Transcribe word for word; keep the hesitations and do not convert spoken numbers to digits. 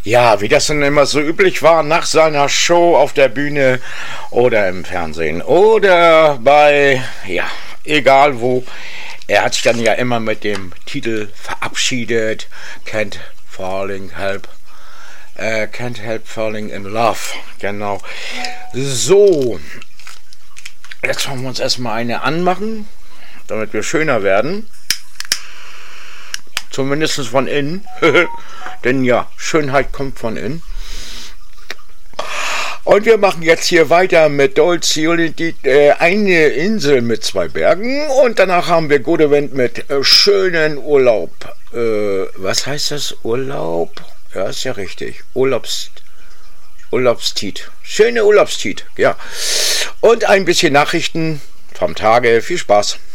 Ja, wie das dann immer so üblich war, nach seiner Show auf der Bühne oder im Fernsehen oder bei, ja, egal wo. Er hat sich dann ja immer mit dem Titel verabschiedet, Can't Falling Help, äh, Can't Help Falling in Love, genau. So, jetzt wollen wir uns erstmal eine anmachen, damit wir schöner werden. Zumindest von innen. Denn ja, Schönheit kommt von innen. Und wir machen jetzt hier weiter mit Dolce Unity, äh, eine Insel mit zwei Bergen. Und danach haben wir Gute Wind mit äh, schönen Urlaub. Äh, was heißt das? Urlaub? Ja, ist ja richtig. Urlaubs, Urlaubstiet. Schöne Urlaubstiet, ja. Und ein bisschen Nachrichten vom Tage. Viel Spaß.